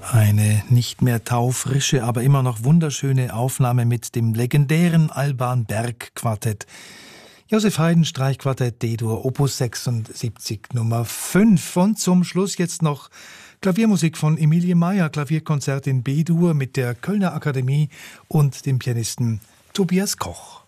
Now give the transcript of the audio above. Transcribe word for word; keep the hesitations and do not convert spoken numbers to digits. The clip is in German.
Eine nicht mehr taufrische, aber immer noch wunderschöne Aufnahme mit dem legendären Alban Berg Quartett. Josef Haydn Streichquartett D-Dur Opus sechsundsiebzig Nummer fünf. Und zum Schluss jetzt noch Klaviermusik von Emilie Meyer, Klavierkonzert in B-Dur mit der Kölner Akademie und dem Pianisten Tobias Koch.